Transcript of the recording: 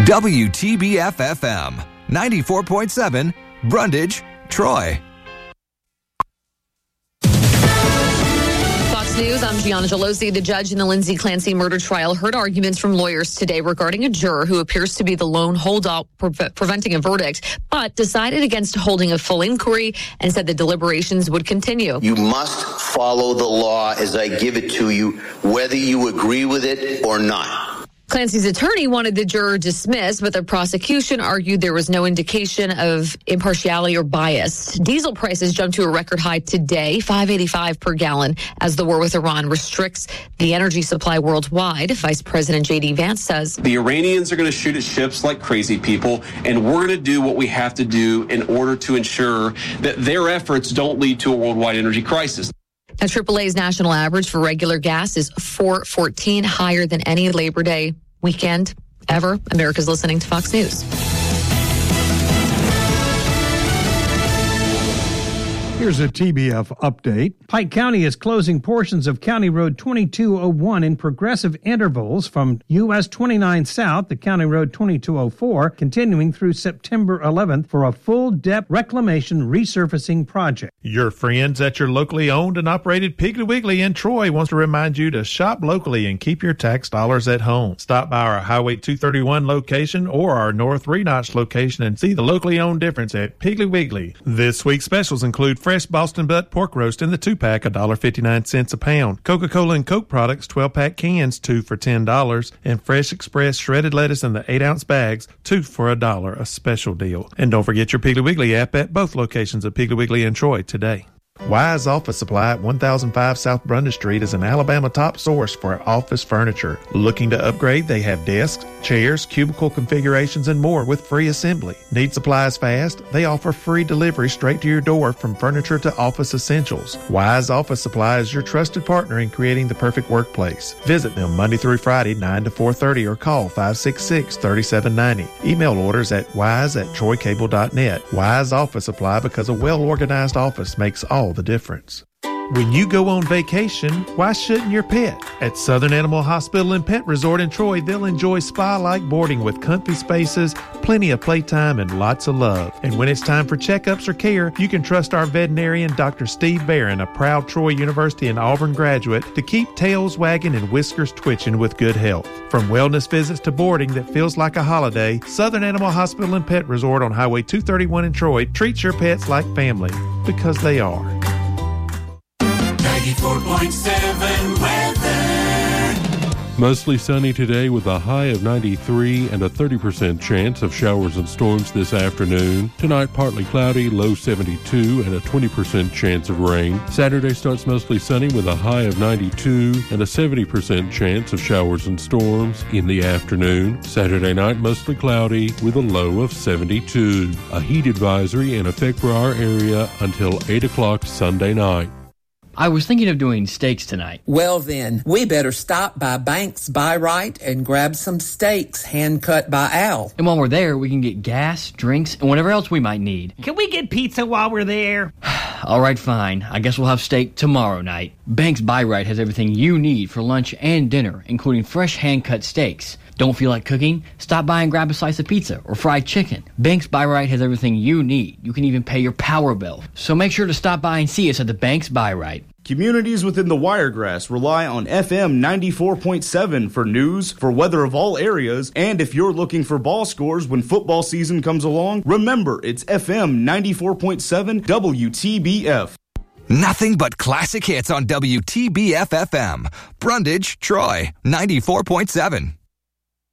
WTBF-FM, 94.7, Brundage, Troy. Fox News, I'm Gianna Gelosi. The judge in the Lindsay Clancy murder trial heard arguments from lawyers today regarding a juror who appears to be the lone holdout preventing a verdict, but decided against holding a full inquiry and said the deliberations would continue. You must follow the law as I give it to you, whether you agree with it or not. Clancy's attorney wanted the juror dismissed, but the prosecution argued there was no indication of impartiality or bias. Diesel prices jumped to a record high today, $5.85 per gallon, as the war with Iran restricts the energy supply worldwide. Vice President J.D. Vance says the Iranians are going to shoot at ships like crazy people, and we're going to do what we have to do in order to ensure that their efforts don't lead to a worldwide energy crisis. Now, AAA's national average for regular gas is $4.14, higher than any Labor Day weekend ever. America's listening to Fox News. Here's a TBF update. Pike County is closing portions of County Road 2201 in progressive intervals from US 29 South to County Road 2204, continuing through September 11th for a full-depth reclamation resurfacing project. Your friends at your locally owned and operated Piggly Wiggly in Troy wants to remind you to shop locally and keep your tax dollars at home. Stop by our Highway 231 location or our North Renotch location and see the locally owned difference at Piggly Wiggly. This week's specials include fresh Boston butt pork roast in the 2-pack, $1.59 a pound. Coca-Cola and Coke products, 12-pack cans, 2 for $10. And Fresh Express shredded lettuce in the 8-ounce bags, 2 for $1, a special deal. And don't forget your Piggly Wiggly app at both locations of Piggly Wiggly and Troy today. Wise Office Supply at 1005 South Brundage Street is an Alabama top source for office furniture. Looking to upgrade? They have desks, chairs, cubicle configurations, and more with free assembly. Need supplies fast? They offer free delivery straight to your door from furniture to office essentials. Wise Office Supply is your trusted partner in creating the perfect workplace. Visit them Monday through Friday, 9 to 4:30, or call 566-3790. Email orders at wise@troycable.net. Wise Office Supply, because a well-organized office makes all the difference. When you go on vacation, why shouldn't your pet? At Southern Animal Hospital and Pet Resort in Troy, they'll enjoy spa-like boarding with comfy spaces, plenty of playtime, and lots of love. And when it's time for checkups or care, you can trust our veterinarian, Dr. Steve Barron, a proud Troy University and Auburn graduate, to keep tails wagging and whiskers twitching with good health. From wellness visits to boarding that feels like a holiday, Southern Animal Hospital and Pet Resort on Highway 231 in Troy treats your pets like family, because they are. 94.7 weather. Mostly sunny today with a high of 93 and a 30% chance of showers and storms this afternoon. Tonight, partly cloudy, low 72 and a 20% chance of rain. Saturday starts mostly sunny with a high of 92 and a 70% chance of showers and storms in the afternoon. Saturday night, mostly cloudy with a low of 72. A heat advisory in effect for our area until 8 o'clock Sunday night. I was thinking of doing steaks tonight. Well then, we better stop by Banks Buy Right and grab some steaks hand cut by Al. And while we're there, we can get gas, drinks, and whatever else we might need. Can we get pizza while we're there? All right, fine. I guess we'll have steak tomorrow night. Banks Buy Right has everything you need for lunch and dinner, including fresh hand-cut steaks. Don't feel like cooking? Stop by and grab a slice of pizza or fried chicken. Banks Buy Right has everything you need. You can even pay your power bill. So make sure to stop by and see us at the Banks Buy Right. Communities within the Wiregrass rely on FM 94.7 for news, for weather of all areas, and if you're looking for ball scores when football season comes along, remember it's FM 94.7 WTBF. Nothing but classic hits on WTBF-FM. Brundage, Troy, 94.7.